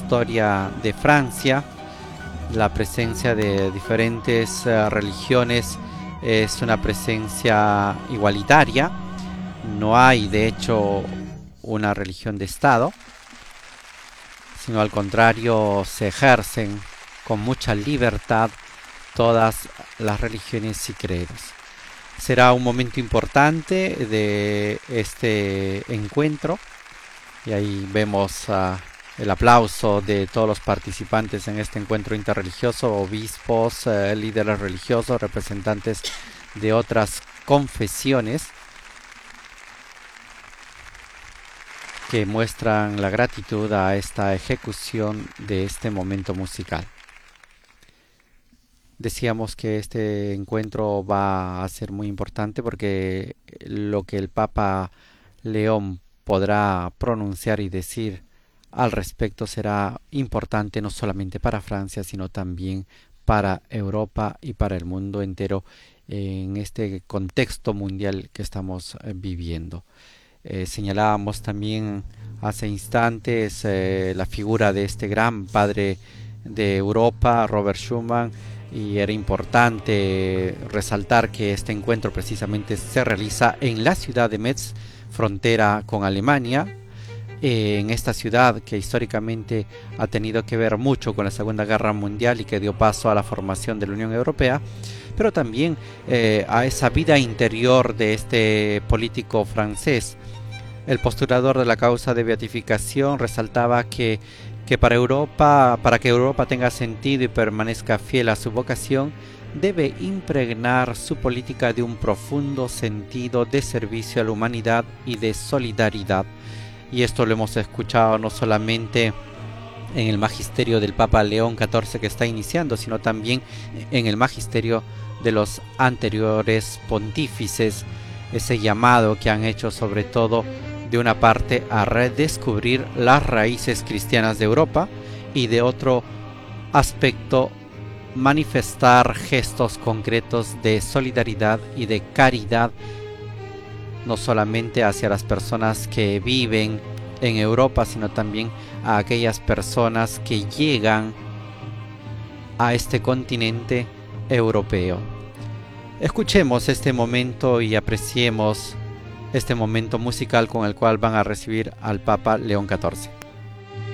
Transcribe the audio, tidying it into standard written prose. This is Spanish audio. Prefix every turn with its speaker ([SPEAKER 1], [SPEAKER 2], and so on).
[SPEAKER 1] historia de Francia. La presencia de diferentes religiones es una presencia igualitaria. No hay, de hecho, una religión de Estado, sino al contrario, se ejercen con mucha libertad todas las religiones y credos. Será un momento importante de este encuentro y ahí vemos el aplauso de todos los participantes en este encuentro interreligioso, obispos, líderes religiosos, representantes de otras confesiones que muestran la gratitud a esta ejecución de este momento musical. Decíamos que este encuentro va a ser muy importante porque lo que el Papa León podrá pronunciar y decir al respecto será importante no solamente para Francia, sino también para Europa y para el mundo entero en este contexto mundial que estamos viviendo. Señalábamos también hace instantes la figura de este gran padre de Europa, Robert Schuman, y era importante resaltar que este encuentro precisamente se realiza en la ciudad de Metz, frontera con Alemania, en esta ciudad que históricamente ha tenido que ver mucho con la Segunda Guerra Mundial y que dio paso a la formación de la Unión Europea, pero también a esa vida interior de este político francés. El postulador de la causa de beatificación resaltaba que para que Europa tenga sentido y permanezca fiel a su vocación, debe impregnar su política de un profundo sentido de servicio a la humanidad y de solidaridad. Y esto lo hemos escuchado no solamente en el magisterio del Papa León XIV que está iniciando, sino también en el magisterio de los anteriores pontífices, ese llamado que han hecho sobre todo de una parte a redescubrir las raíces cristianas de Europa y de otro aspecto manifestar gestos concretos de solidaridad y de caridad, no solamente hacia las personas que viven en Europa, sino también a aquellas personas que llegan a este continente europeo. Escuchemos este momento y apreciemos este momento musical con el cual van a recibir al Papa León XIV.